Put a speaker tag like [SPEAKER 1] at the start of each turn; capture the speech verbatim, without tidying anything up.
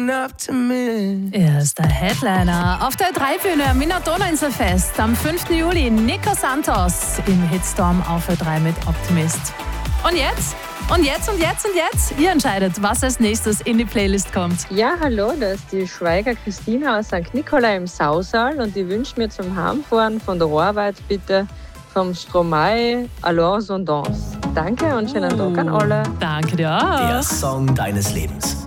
[SPEAKER 1] enough to miss.
[SPEAKER 2] Er ist der Headliner auf der drei Bühne am Wiener Donauinselfest am fünften Juli. Nico Santos im Hitstorm auf der drei mit Optimist. Und jetzt? Und jetzt und jetzt und jetzt? Ihr entscheidet, was als nächstes in die Playlist kommt.
[SPEAKER 3] Ja, hallo, da ist die Schweiger Christina aus Sankt Nikolai im Sausal und ich wünsche mir zum Heimfahren von der Arbeit bitte vom Stromae Alors on danse. Danke und schönen Tag an alle.
[SPEAKER 2] Danke dir auch.
[SPEAKER 4] Der Song deines Lebens.